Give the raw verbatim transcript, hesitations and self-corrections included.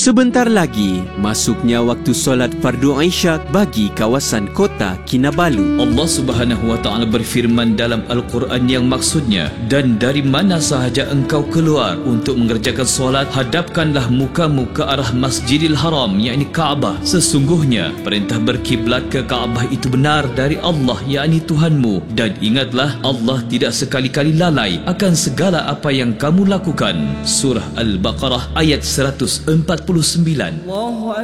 Sebentar lagi, masuknya waktu solat fardu Isyak bagi kawasan kota Kinabalu. Allah Subhanahu wa taala berfirman dalam Al-Quran yang maksudnya, dan dari mana sahaja engkau keluar untuk mengerjakan solat, hadapkanlah mukamu ke arah Masjidil Haram, yakni Kaabah. Sesungguhnya perintah berkiblat ke Kaabah itu benar dari Allah, yakni Tuhanmu, dan ingatlah Allah tidak sekali-kali lalai akan segala apa yang kamu lakukan. Surah Al-Baqarah ayat seratus empat puluh sembilan.